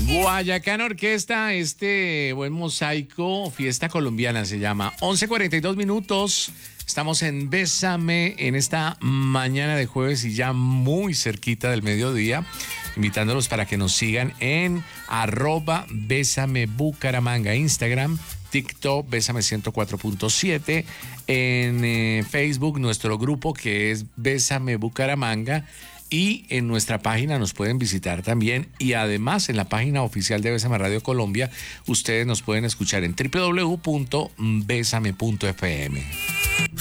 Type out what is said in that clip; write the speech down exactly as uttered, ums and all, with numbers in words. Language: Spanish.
Guayacán Orquesta, este buen mosaico, fiesta colombiana se llama. once cuarenta y dos minutos. Estamos en Bésame en esta mañana de jueves y ya muy cerquita del mediodía, invitándolos para que nos sigan en arroba Bésame Bucaramanga, Instagram, TikTok, Bésame ciento cuatro punto siete, en eh, Facebook, nuestro grupo que es Bésame Bucaramanga, y en nuestra página nos pueden visitar también, y además en la página oficial de Bésame Radio Colombia ustedes nos pueden escuchar en doble u doble u doble u punto bésame punto f m.